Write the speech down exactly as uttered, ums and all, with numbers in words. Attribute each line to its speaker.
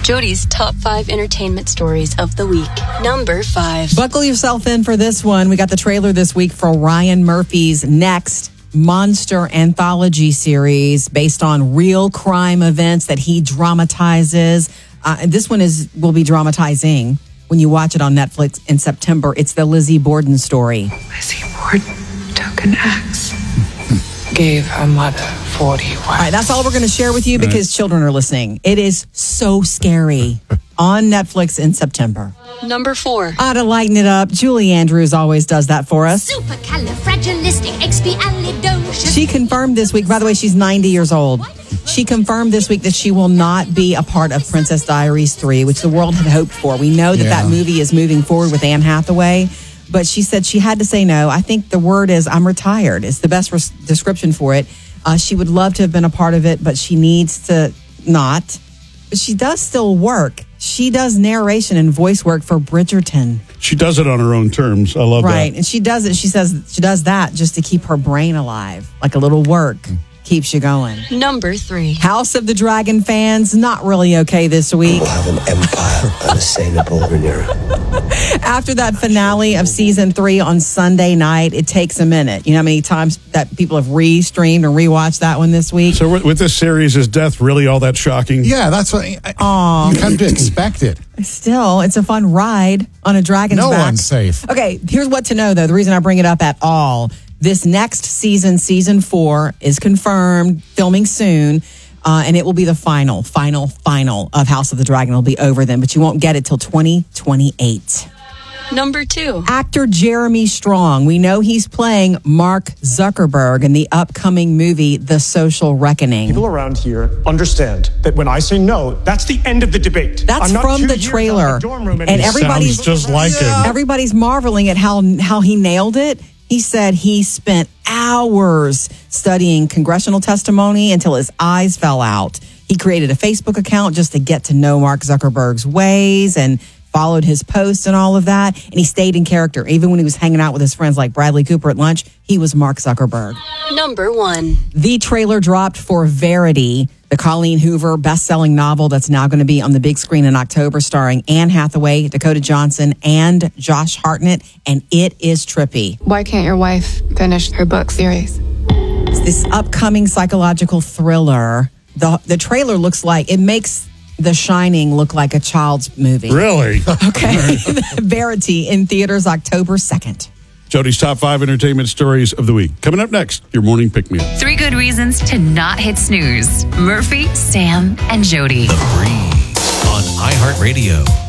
Speaker 1: Jody's top five entertainment stories of the week. Number five.
Speaker 2: Buckle yourself in for this one. We got the trailer this week for Ryan Murphy's next monster anthology series based on real crime events that he dramatizes. Uh, and this one is will be dramatizing when you watch it on Netflix in September. It's the Lizzie Borden story.
Speaker 3: Lizzie Borden took an axe, gave her mother forty wives.
Speaker 2: All right, that's all we're going to share with you because children are listening. It is so scary on Netflix in September.
Speaker 1: Number four.
Speaker 2: Ah, to lighten it up, Julie Andrews always does that for us.
Speaker 4: Supercalifragilisticexpialidocious.
Speaker 2: She confirmed this week, by the way, she's ninety years old. She confirmed this week that she will not be a part of Princess Diaries three, which the world had hoped for. We know that
Speaker 5: Yeah.
Speaker 2: that movie is moving forward with Anne Hathaway, but she said she had to say no. I think the word is I'm retired. It's the best res- description for it. Uh, she would love to have been a part of it, but she needs to not. But she does still work. She does narration and voice work for Bridgerton.
Speaker 5: She does it on her own terms. I love
Speaker 2: Right.
Speaker 5: that.
Speaker 2: And she does it. She says she does that just to keep her brain alive. Like a little work keeps you going.
Speaker 1: Number three.
Speaker 2: House of the Dragon fans, not really okay this week.
Speaker 6: We'll have an empire unassailable, Rhaenyra.
Speaker 2: After that finale of season three on Sunday night, it takes a minute. You know how many times that people have re-streamed and rewatched that one this week?
Speaker 5: So with with this series, is death really all that shocking?
Speaker 7: Yeah, that's what I,
Speaker 2: Aw.
Speaker 7: you come to expect it.
Speaker 2: Still, it's a fun ride on a dragon's
Speaker 7: No
Speaker 2: back.
Speaker 7: one's safe.
Speaker 2: Okay, here's what to know, though. The reason I bring it up at all, this next season, season four, is confirmed, filming soon, uh, and it will be the final, final, final of House of the Dragon. It'll be over then, but you won't get it till twenty twenty-eight.
Speaker 1: Number two.
Speaker 2: Actor Jeremy Strong. We know he's playing Mark Zuckerberg in the upcoming movie, The Social Reckoning.
Speaker 8: People around here understand that when I say no, that's the end of the debate.
Speaker 2: That's
Speaker 8: I'm not
Speaker 2: from
Speaker 8: two
Speaker 2: the
Speaker 8: years
Speaker 2: trailer.
Speaker 8: out of the dorm room
Speaker 2: And
Speaker 8: anymore.
Speaker 2: everybody's
Speaker 5: Sounds just like him.
Speaker 2: Everybody's marveling at how how he nailed it. He said he spent hours studying congressional testimony until his eyes fell out. He created a Facebook account just to get to know Mark Zuckerberg's ways and followed his posts and all of that. And he stayed in character. Even when he was hanging out with his friends like Bradley Cooper at lunch, he was Mark Zuckerberg.
Speaker 1: Number one.
Speaker 2: The trailer dropped for Verity, the Colleen Hoover best-selling novel that's now going to be on the big screen in October, starring Anne Hathaway, Dakota Johnson, and Josh Hartnett, and it is trippy.
Speaker 3: Why can't your wife finish her book series?
Speaker 2: It's this upcoming psychological thriller. The, the trailer looks like, it makes The Shining look like a child's movie.
Speaker 5: Really?
Speaker 2: Okay. Verity in theaters October second.
Speaker 5: Jody's top five entertainment stories of the week. Coming up next, your morning pick-me-up.
Speaker 9: Three good reasons to not hit snooze. Murphy, Sam, and Jody.
Speaker 10: The Breeze on iHeartRadio.